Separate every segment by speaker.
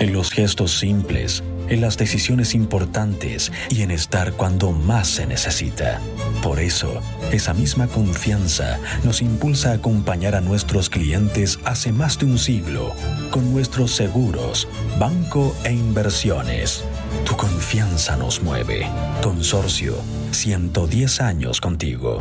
Speaker 1: en los gestos simples, en las decisiones importantes y en estar cuando más se necesita. Por eso, esa misma confianza nos impulsa a acompañar a nuestros clientes hace más de un siglo con nuestros seguros, banco e inversiones. Tu confianza nos mueve. Consorcio, 110 años contigo.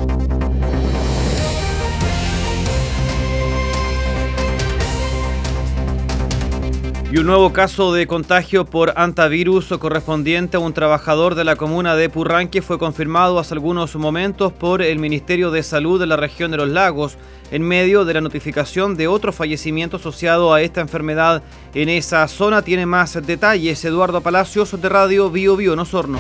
Speaker 2: Y un nuevo caso de contagio por hantavirus correspondiente a un trabajador de la comuna de Purranque fue confirmado hace algunos momentos por el Ministerio de Salud de la región de Los Lagos, en medio de la notificación de otro fallecimiento asociado a esta enfermedad en esa zona. Tiene más detalles Eduardo Palacios de Radio Bio Bio en Osorno.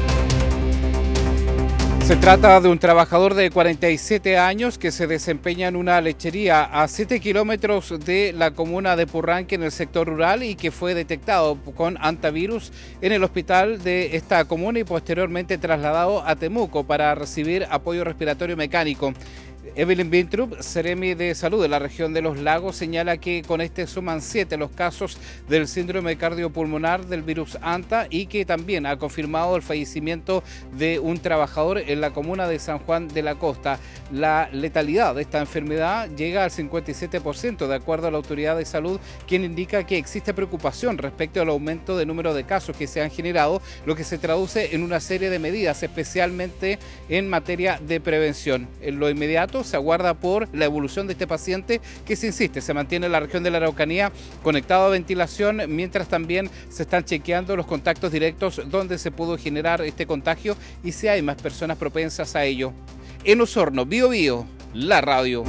Speaker 3: Se trata de un trabajador de 47 años que se desempeña en una lechería a 7 kilómetros de la comuna de Purranque en el sector rural y que fue detectado con hantavirus en el hospital de esta comuna y posteriormente trasladado a Temuco para recibir apoyo respiratorio mecánico. Evelyn Bintrup, Seremi de Salud de la región de Los Lagos, señala que con este suman 7 los casos del síndrome cardiopulmonar del virus Hanta y que también ha confirmado el fallecimiento de un trabajador en la comuna de San Juan de la Costa. La letalidad de esta enfermedad llega al 57%, de acuerdo a la autoridad de salud, quien indica que existe preocupación respecto al aumento de número de casos que se han generado, lo que se traduce en una serie de medidas, especialmente en materia de prevención. En lo inmediato, se aguarda por la evolución de este paciente que, se insiste, se mantiene en la región de la Araucanía conectado a ventilación, mientras también se están chequeando los contactos directos donde se pudo generar este contagio y si hay más personas propensas a ello. En Osorno, Bio Bio, la radio.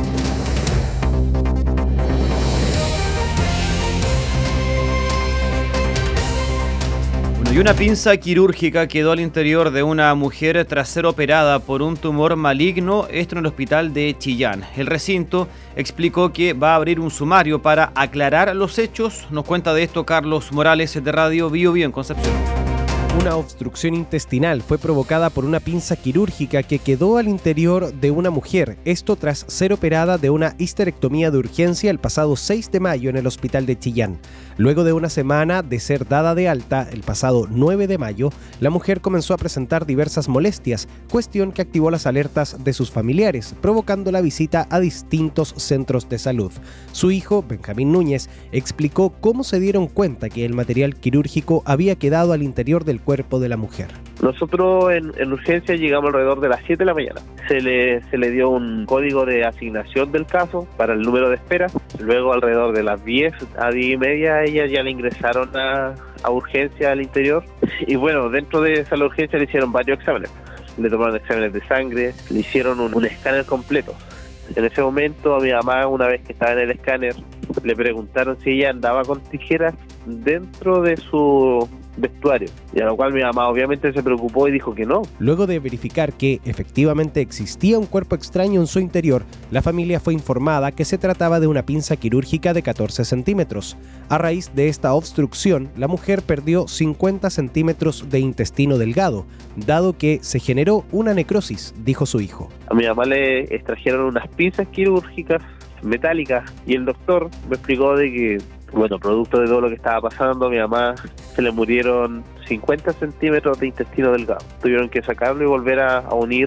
Speaker 2: Y una pinza quirúrgica quedó al interior de una mujer tras ser operada por un tumor maligno, esto en el hospital de Chillán. El recinto explicó que va a abrir un sumario para aclarar los hechos. Nos cuenta de esto Carlos Morales de Radio Bio Bio en Concepción.
Speaker 4: Una obstrucción intestinal fue provocada por una pinza quirúrgica que quedó al interior de una mujer, esto tras ser operada de una histerectomía de urgencia el pasado 6 de mayo en el hospital de Chillán. Luego de una semana de ser dada de alta, el pasado 9 de mayo, la mujer comenzó a presentar diversas molestias, cuestión que activó las alertas de sus familiares, provocando la visita a distintos centros de salud. Su hijo, Benjamín Núñez, explicó cómo se dieron cuenta que el material quirúrgico había quedado al interior del cuerpo de la mujer.
Speaker 5: Nosotros en urgencia llegamos alrededor de las 7 de la mañana. Se le dio un código de asignación del caso para el número de espera. Luego alrededor de las 10 a 10 y media ella ya le ingresaron a urgencia al interior. Y bueno, dentro de esa urgencia le hicieron varios exámenes. Le tomaron exámenes de sangre, le hicieron un escáner completo. En ese momento a mi mamá, una vez que estaba en el escáner, le preguntaron si ella andaba con tijeras dentro de su vestuario, y a lo cual mi mamá obviamente se preocupó y dijo que no.
Speaker 4: Luego de verificar que efectivamente existía un cuerpo extraño en su interior, la familia fue informada que se trataba de una pinza quirúrgica de 14 centímetros. A raíz de esta obstrucción, la mujer perdió 50 centímetros de intestino delgado, dado que se generó una necrosis, dijo su hijo.
Speaker 5: A mi mamá le extrajeron unas pinzas quirúrgicas metálicas y el doctor me explicó de que, bueno, producto de todo lo que estaba pasando, a mi mamá se le murieron 50 centímetros de intestino delgado. Tuvieron que sacarlo y volver a unir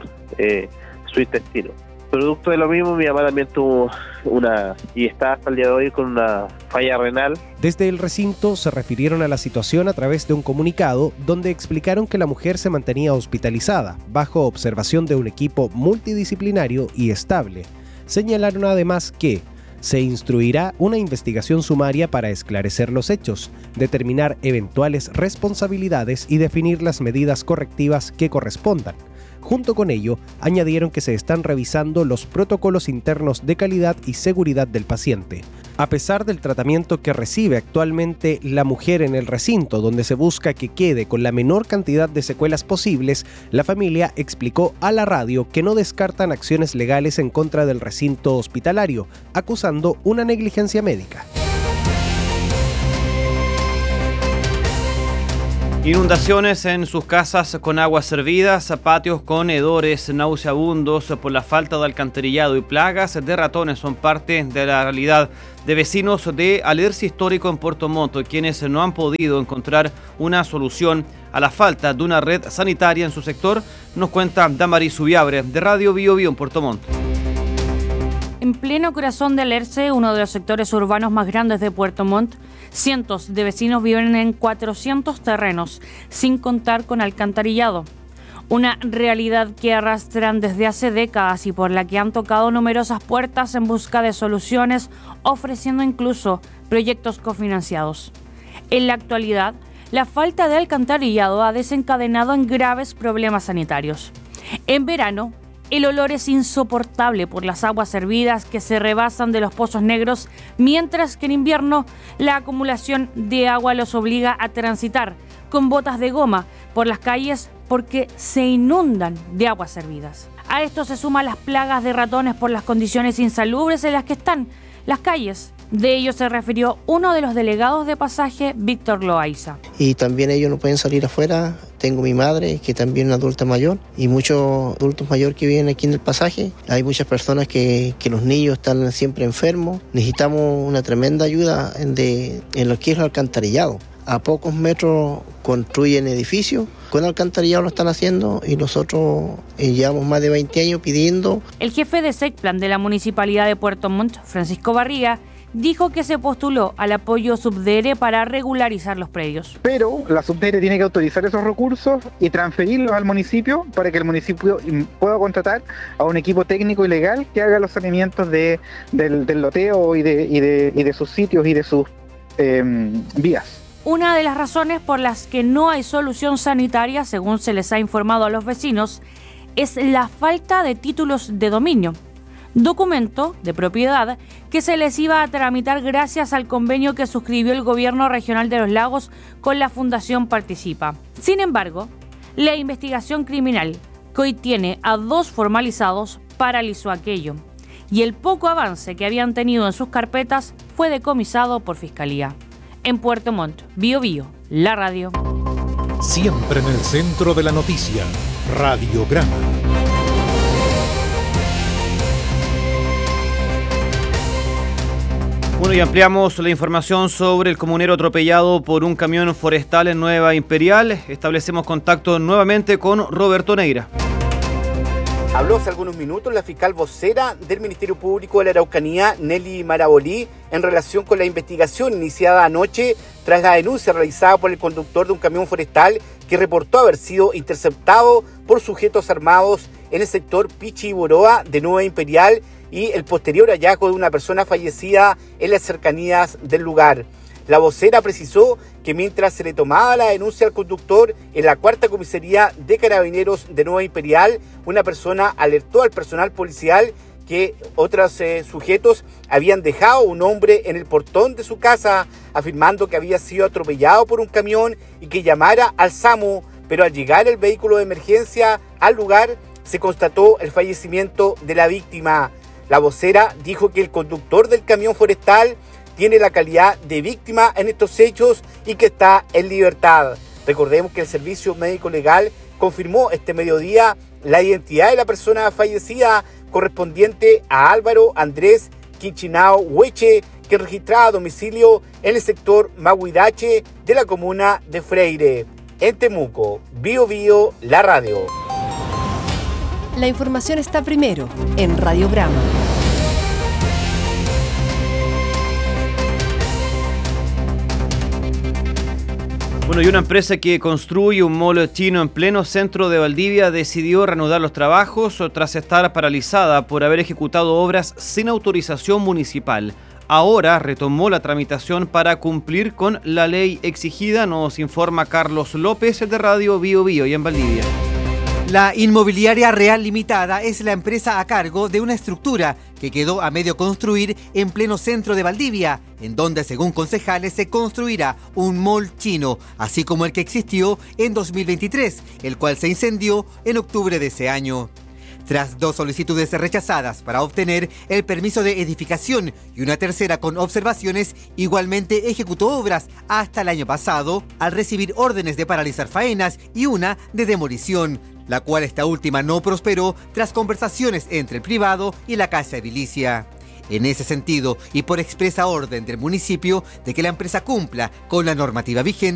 Speaker 5: su intestino. Producto de lo mismo, mi mamá también tuvo y está hasta el día de hoy con una falla renal.
Speaker 4: Desde el recinto se refirieron a la situación a través de un comunicado donde explicaron que la mujer se mantenía hospitalizada, bajo observación de un equipo multidisciplinario y estable. Señalaron además que se instruirá una investigación sumaria para esclarecer los hechos, determinar eventuales responsabilidades y definir las medidas correctivas que correspondan. Junto con ello, añadieron que se están revisando los protocolos internos de calidad y seguridad del paciente. A pesar del tratamiento que recibe actualmente la mujer en el recinto, donde se busca que quede con la menor cantidad de secuelas posibles, la familia explicó a la radio que no descartan acciones legales en contra del recinto hospitalario, acusando una negligencia médica.
Speaker 2: Inundaciones en sus casas con aguas servidas, patios con hedores nauseabundos por la falta de alcantarillado y plagas de ratones son parte de la realidad de vecinos de Alerce Histórico en Puerto Montt, quienes no han podido encontrar una solución a la falta de una red sanitaria en su sector, nos cuenta Damaris Subiabre de Radio Bio Bio en Puerto Montt.
Speaker 6: En pleno corazón de Alerce, uno de los sectores urbanos más grandes de Puerto Montt, cientos de vecinos viven en 400 terrenos, sin contar con alcantarillado. Una realidad que arrastran desde hace décadas y por la que han tocado numerosas puertas en busca de soluciones, ofreciendo incluso proyectos cofinanciados. En la actualidad, la falta de alcantarillado ha desencadenado en graves problemas sanitarios. En verano, el olor es insoportable por las aguas hervidas que se rebasan de los pozos negros, mientras que en invierno la acumulación de agua los obliga a transitar con botas de goma por las calles porque se inundan de aguas hervidas. A esto se suman las plagas de ratones por las condiciones insalubres en las que están las calles. De ello se refirió uno de los delegados de Pasaje, Víctor Loaiza.
Speaker 7: Y también ellos no pueden salir afuera. Tengo mi madre, que también es una adulta mayor, y muchos adultos mayores que viven aquí en el Pasaje. Hay muchas personas que los niños están siempre enfermos. Necesitamos una tremenda ayuda en lo que es el alcantarillado. A pocos metros construyen edificios, con alcantarillado lo están haciendo y nosotros llevamos más de 20 años pidiendo.
Speaker 6: El jefe de SECPLAN de la Municipalidad de Puerto Montt, Francisco Barriga, dijo que se postuló al apoyo Subdere para regularizar los predios.
Speaker 8: Pero la Subdere tiene que autorizar esos recursos y transferirlos al municipio para que el municipio pueda contratar a un equipo técnico y legal que haga los saneamientos del loteo y de sus sitios y de sus vías.
Speaker 6: Una de las razones por las que no hay solución sanitaria, según se les ha informado a los vecinos, es la falta de títulos de dominio, documento de propiedad que se les iba a tramitar gracias al convenio que suscribió el Gobierno Regional de los Lagos con la Fundación Participa. Sin embargo, la investigación criminal, que hoy tiene a 2 formalizados, paralizó aquello, y el poco avance que habían tenido en sus carpetas fue decomisado por Fiscalía. En Puerto Montt, Bio Bio, la radio.
Speaker 9: Siempre en el centro de la noticia, Radiograma.
Speaker 2: Bueno, y ampliamos la información sobre el comunero atropellado por un camión forestal en Nueva Imperial. Establecemos contacto nuevamente con Roberto Neira.
Speaker 10: Habló hace algunos minutos la fiscal vocera del Ministerio Público de la Araucanía, Nelly Marabolí, en relación con la investigación iniciada anoche tras la denuncia realizada por el conductor de un camión forestal que reportó haber sido interceptado por sujetos armados en el sector Pichiboroa de Nueva Imperial y el posterior hallazgo de una persona fallecida en las cercanías del lugar. La vocera precisó que mientras se le tomaba la denuncia al conductor en la 4ª Comisaría de Carabineros de Nueva Imperial, una persona alertó al personal policial que otros sujetos habían dejado un hombre en el portón de su casa, afirmando que había sido atropellado por un camión y que llamara al SAMU, pero al llegar el vehículo de emergencia al lugar se constató el fallecimiento de la víctima. La vocera dijo que el conductor del camión forestal tiene la calidad de víctima en estos hechos y que está en libertad. Recordemos que el Servicio Médico Legal confirmó este mediodía la identidad de la persona fallecida correspondiente a Álvaro Andrés Quinchinao Hueche, que registraba domicilio en el sector Mahuidache de la comuna de Freire. En Temuco, Bio Bio, la radio.
Speaker 11: La información está primero en Radiograma.
Speaker 2: Bueno, y una empresa que construye un mall chino en pleno centro de Valdivia decidió reanudar los trabajos tras estar paralizada por haber ejecutado obras sin autorización municipal. Ahora retomó la tramitación para cumplir con la ley exigida, nos informa Carlos López de Radio Bio Bio y en Valdivia.
Speaker 12: La Inmobiliaria Real Limitada es la empresa a cargo de una estructura que quedó a medio construir en pleno centro de Valdivia, en donde, según concejales, se construirá un mall chino, así como el que existió en 2023, el cual se incendió en octubre de ese año. Tras 2 solicitudes rechazadas para obtener el permiso de edificación y una tercera con observaciones, igualmente ejecutó obras hasta el año pasado al recibir órdenes de paralizar faenas y una de demolición, la cual esta última no prosperó tras conversaciones entre el privado y la Casa Edilicia. En ese sentido, y por expresa orden del municipio de que la empresa cumpla con la normativa vigente,